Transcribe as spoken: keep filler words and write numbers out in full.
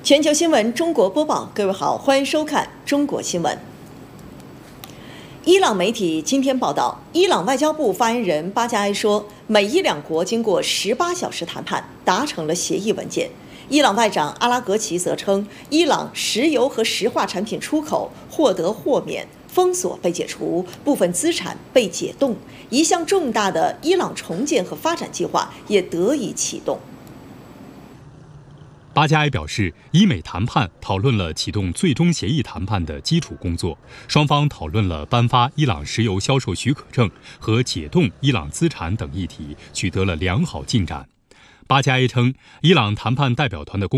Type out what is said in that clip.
全球新闻中国播报，各位好，欢迎收看中国新闻。伊朗媒体今天报道，伊朗外交部发言人巴加埃说，美伊两国经过十八小时谈判，达成了协议文件。伊朗外长阿拉格齐则称，伊朗石油和石化产品出口获得豁免，封锁被解除，部分资产被解冻，一项重大的伊朗重建和发展计划也得以启动。 巴加埃表示，伊美谈判讨论了启动最终协议谈判的基础工作，双方讨论了颁发伊朗石油销售许可证和解冻伊朗资产等议题，取得了良好进展。巴加埃称，伊朗谈判代表团的工